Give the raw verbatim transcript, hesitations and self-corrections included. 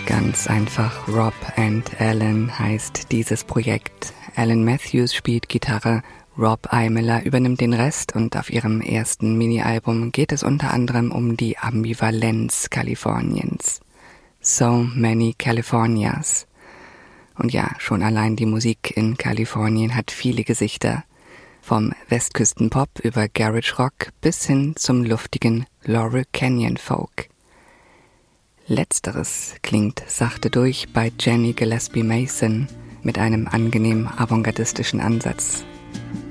Ganz einfach Rob and Alan heißt dieses Projekt. Alan Matthews spielt Gitarre, Rob Eimler übernimmt den Rest und auf ihrem ersten Mini-Album geht es unter anderem um die Ambivalenz Kaliforniens. So Many Californias. Und ja, schon allein die Musik in Kalifornien hat viele Gesichter. Vom Westküstenpop über Garage Rock bis hin zum luftigen Laurel Canyon Folk. Letzteres klingt sachte durch bei Jenny Gillespie Mason mit einem angenehm avantgardistischen Ansatz.